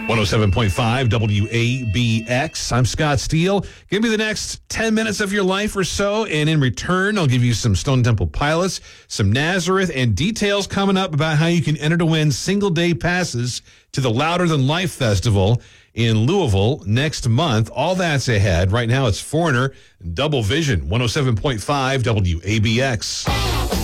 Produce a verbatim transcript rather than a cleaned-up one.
one oh seven point five W A B X. I'm Scott Steele. Give me the next ten minutes of your life or so, and in return, I'll give you some Stone Temple Pilots, some Nazareth, and details coming up about how you can enter to win single-day passes to the Louder Than Life Festival in Louisville next month. All that's ahead. Right now, it's Foreigner, Double Vision, one oh seven point five W A B X.